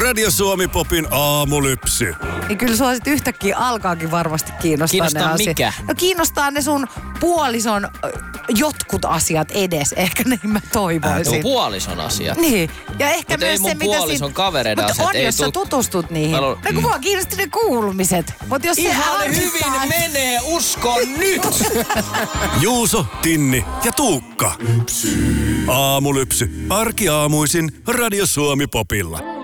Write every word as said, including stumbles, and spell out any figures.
Radio Suomi Popin aamulypsy. Niin kyllä sua sit yhtäkkiä alkaakin varmasti kiinnostaa Kiinnostaa ne asiat. mikä? No kiinnostaa ne sun puolison ö, jotkut asiat edes. Ehkä niin mä toivoisin. Tuo puolison asiat. Niin. Ja ehkä Mut ei myös mun se, mitä puolison kavereiden Mutta asiat, on, ei jos sä tuu- tutustut niihin. Halu- No kun mua kiinnosti ne kuulumiset. Mut jos se Ihan harmittaa, hyvin menee, uskon nyt! Juuso, Tinni ja Tuukka. Aamulypsy. Arkiaamuisin Radio Suomi Popilla.